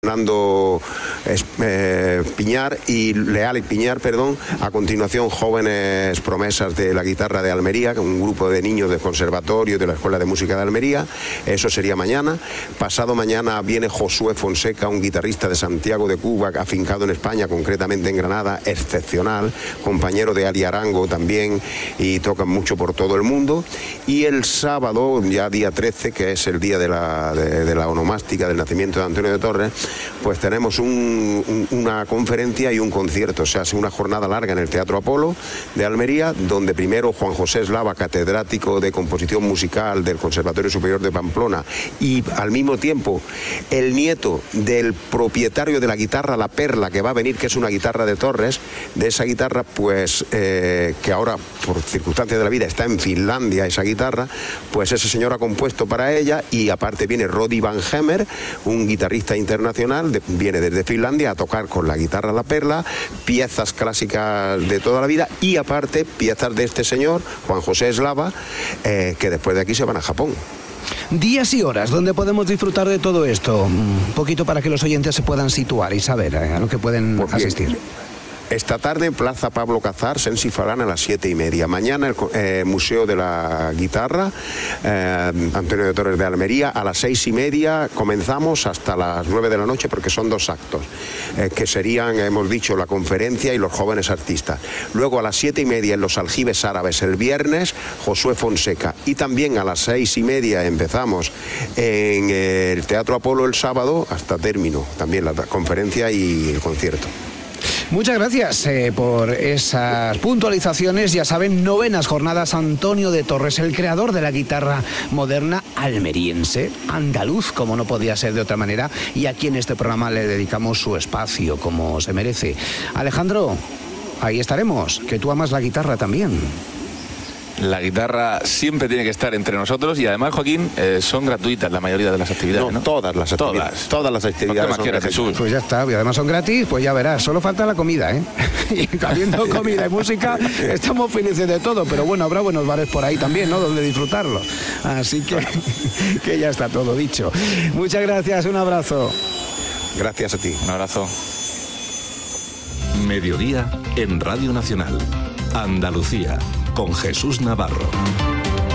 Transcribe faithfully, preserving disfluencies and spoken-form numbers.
Fernando eh, Piñar y Leal y Piñar, perdón. A continuación, jóvenes promesas de la guitarra de Almería, un grupo de niños del conservatorio de la Escuela de Música de Almería. Eso sería mañana. Pasado mañana viene Josué Fonseca, un guitarrista de Santiago de Cuba, afincado en España, concretamente en Granada, excepcional, compañero de Ali Arango también, y tocan mucho por todo el mundo. Y el sábado, ya día trece, que es el día de la, de, de la onomástica del nacimiento de Antonio de Torres, pues tenemos un, un, una conferencia y un concierto. Se hace una jornada larga en el Teatro Apolo de Almería, donde primero Juan José Eslava, catedrático de composición musical del Conservatorio Superior de Pamplona, y al mismo tiempo el nieto del propietario de la guitarra La Perla, que va a venir, que es una guitarra de Torres, de esa guitarra, pues eh, que ahora por circunstancias de la vida está en Finlandia esa guitarra, pues ese señor ha compuesto para ella. Y aparte viene Roddy Van Hemmer, un guitarrista internacional, de, viene desde Finlandia a tocar con la guitarra La Perla piezas clásicas de toda la vida, y aparte piezas de este señor Juan José Eslava, eh, que después de aquí se van a Japón. Días y horas donde podemos disfrutar de todo esto, un poquito para que los oyentes se puedan situar y saber eh, a lo que pueden pues asistir. Esta tarde en Plaza Pablo Cazar, Sensi Falán, a las siete y media. Mañana el eh, Museo de la Guitarra, eh, Antonio de Torres de Almería, a las seis y media comenzamos hasta las nueve de la noche, porque son dos actos, eh, que serían, hemos dicho, la conferencia y los jóvenes artistas. Luego a las siete y media en los Aljibes Árabes el viernes, Josué Fonseca. Y también a las seis y media empezamos en el Teatro Apolo el sábado hasta término, también la conferencia y el concierto. Muchas gracias eh, por esas puntualizaciones. Ya saben, novenas jornadas Antonio de Torres, el creador de la guitarra moderna almeriense, andaluz, como no podía ser de otra manera, y aquí en este programa le dedicamos su espacio como se merece. Alejandro, ahí estaremos, que tú amas la guitarra también. La guitarra siempre tiene que estar entre nosotros, y además, Joaquín, eh, son gratuitas la mayoría de las actividades, ¿no? No, todas las actividades. Todas, todas las actividades no son quieras, Jesús. Pues ya está, y además son gratis, pues ya verás, solo falta la comida, ¿eh? Y habiendo comida y música, estamos felices de todo, pero bueno, habrá buenos bares por ahí también, ¿no?, donde disfrutarlo. Así que, que ya está todo dicho. Muchas gracias, un abrazo. Gracias a ti. Un abrazo. Mediodía en Radio Nacional. Andalucía, con Jesús Navarro.